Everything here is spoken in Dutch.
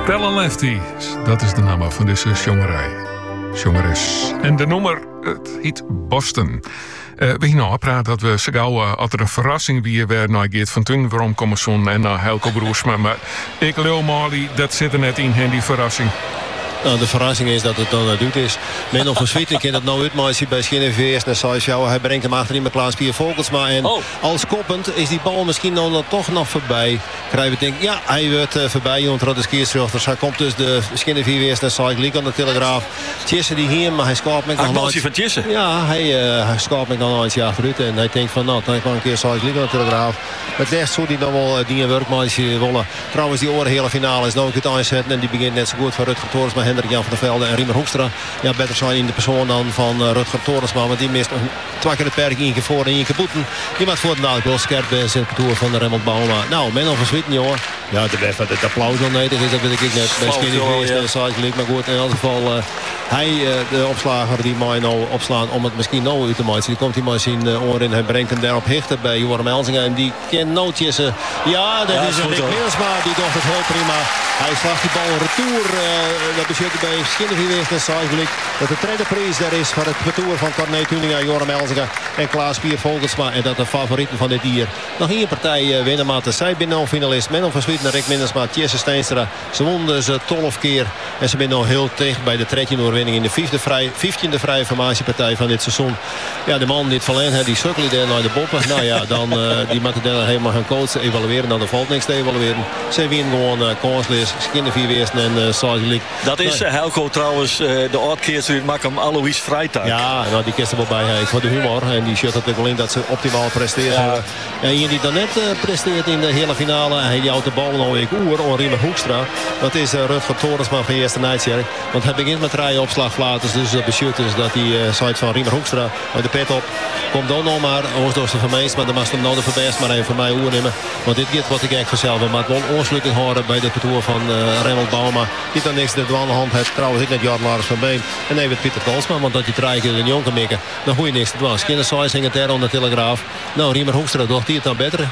Spellen Lefty, dat is de naam van deze jongeres. En de nummer, het heet Boston. We gaan praten dat we zo gauw als er een verrassing wie weer naar Geert van Tun waarom komen zo'n en naar Helco Broersma. Maar ik lul Marley, dat zit er net in, die verrassing. Nou, de verrassing is dat het dan doet is. Men of Sweet, ik ken dat nou uit, maar als hij bij Schinnevers naar Saisjouw, hij brengt hem achterin met Klaas-Pierre Vogelsma. En als koppend is die bal misschien dan toch nog voorbij. Krijgen we denk, ja, hij wordt voorbij, want dat is Keersrechters. Hij komt dus de Schinnevers naar Saisjouw aan de Telegraaf. Tjesse die hier, maar hij scoort met nog van Tjesse? Ja, hij scoort met nog een jaar achteruit. En hij denkt van, nou, dan kan een keer Saisjouw aan de Telegraaf. Het ligt zo die dan wel die werkmaatje willen. Trouwens, die hele finale is nou een keer aanzetten. En die begint net zo goed van Rutger Torens, maar Hendrik Jan van der Velde en Riemer Hoekstra. Ja, beter zijn in de persoon dan van Rutger Torensma. Want die mist twee keer de perk, één keer voor en één keer boeten. Die maakt voor de dadelijk wel scherp bij zijn toer van Remmelt Bauma. Nou, men of een Zwitten, joh. Ja, het applaus dan nodig is, dat weet ik net. Bij Skinny Feest, maar goed. In elk geval, hij, de opslager die mij nou opslaan om het misschien nou uit te maken. Die komt hij maar zien oren. Hij brengt hem daarop hichter bij Joram Elzinga. En die kent nou Tjesse. Ja, dat is een Rick Meelsma. Die doet het heel prima. Hij slaagt die bal retour. Dat betekent bij Schinnevers en Saisblik dat de tweede prijs daar is van het retour van Corné Tuninga, Joram Elzinga en Klaas-Pierre Vogelsma. En dat de favorieten van dit dier nog één partij winnen. Maar zij binnen al finalist. Men of Sweet en Rick Mindersma, Tjesse Steenstra. Ze wonnen dus 12 keer. En ze zijn nog heel tegen bij de 13e overwinning in de 15e vrije formatiepartij van dit seizoen. Ja, de man dit verleen, die sukkelen daar naar de boppen. Nou ja, dan die moeten dan helemaal gaan coachen, evalueren. Dan er valt niks te evalueren. Ze winnen gewoon kansloos. Schinnevers en Saisblik. Dat is Helco trouwens, de oudkeerster uit Makkum, Alois Vrijtuig. Ja, nou, die kist er wel bij voor de humor. En die shut het wel in dat ze optimaal presteren. Ja. En iemand die dan net presteert in de hele finale. Hij die houdt de bal nog een oer on Riemer Hoekstra. Dat is Rutger Torensma van Eerste Nijtjerk. Want hij begint met rijden opslagflaters. Dus dat beschuurt is dat die site van Riemer Hoekstra met de pet op. Komt dan nog maar Oostdorsten van Meest. Maar dan mag hem nou de verbest maar even voor mij oer nemen. Want dit gaat wat ik eigenlijk vanzelf. Maar het wel onslukking horen bij de parcours van Remmelt Bauma. Die dan niks de dwanehand heeft. Trouwens ik net Jan Lars van Been. En even Pieter Kolsma. Want dat die trijken de jongen mikken. Dan gooi je niks te dwan. Skinner Saising het daar aan de Telegraaf. Nou, Riemer Hoekstra doet die het dan beter.